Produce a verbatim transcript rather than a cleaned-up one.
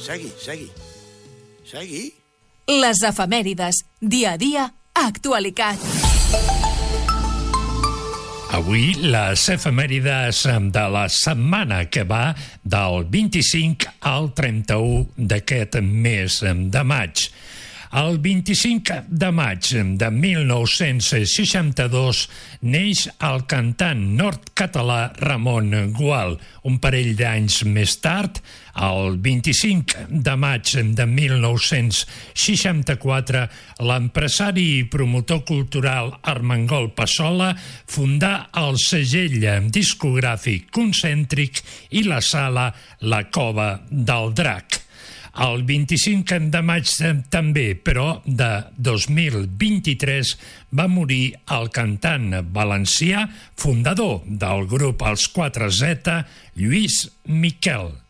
segui, segui. Segui. Les efemèrides, dia a dia, actualitat. Avui les efemèrides de la setmana que va del vint-i-cinc al trenta-u d'aquest mes de maig. El vint-i-cinc de maig de mil nou-cents seixanta-dos neix el cantant nord-català Ramon Gual. Un parell d'anys més tard, el vint-i-cinc de maig de mil nou-cents seixanta-quatre, l'empresari i promotor cultural Armengol Passola fundà el segell discogràfic Concèntric i la sala La Cova del Drac. El vint-i-cinc de maig també, però, de dos mil vint-i-tres, va morir el cantant valencià, fundador del grup Els quatre zeta, Lluís Miquel.